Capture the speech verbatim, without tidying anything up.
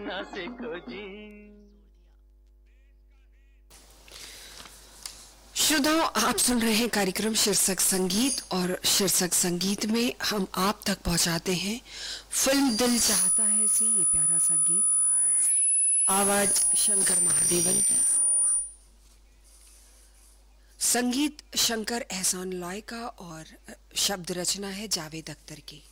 कहाँ से खोजी। श्रोताओं, आप सुन रहे हैं कार्यक्रम शीर्षक संगीत, और शीर्षक संगीत में हम आप तक पहुंचाते हैं फिल्म दिल चाहता है से ये प्यारा सा गीत, आवाज शंकर महादेवन की, संगीत शंकर एहसान लॉय का, और शब्द रचना है जावेद अख्तर की।